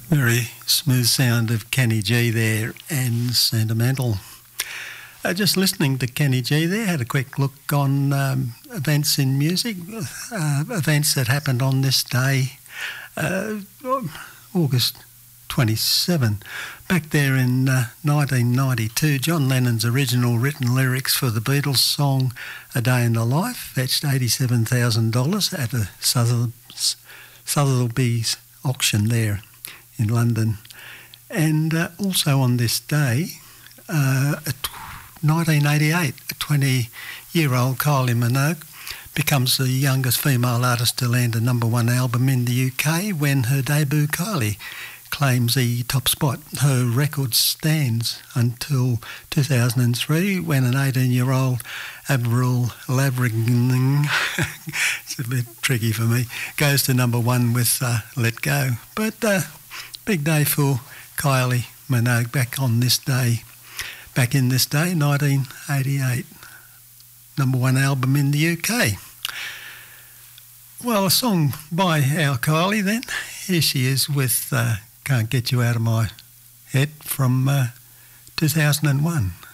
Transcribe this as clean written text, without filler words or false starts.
Very smooth sound of Kenny G there and Sentimental. Just listening to Kenny G there, had a quick look on events in music, events that happened on this day, August 27. Back there in 1992, John Lennon's original written lyrics for the Beatles song A Day in the Life fetched $87,000 at a Sotheby's auction there in London. And also on this day, 1988, a 20-year-old Kylie Minogue becomes the youngest female artist to land a #1 album in the UK when her debut Kylie claims the top spot. Her record stands until 2003 when an 18-year-old Avril Lavigne, it's a bit tricky for me, goes to #1 with Let Go. But big day for Kylie Minogue back in this day, 1988. #1 album in the UK. Well, a song by our Kylie then. Here she is with Can't Get You Out of My Head from 2001.